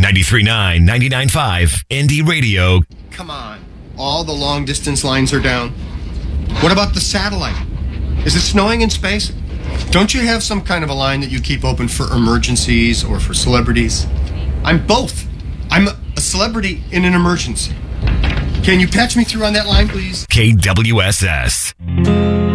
93.9, 99.5, Indie Radio. Come on. All the long distance lines are down. What about the satellite? Is it snowing in space? Don't you have some kind of a line that you keep open for emergencies or for celebrities? I'm both. I'm a celebrity in an emergency. Can you patch me through on that line, please? KWSS.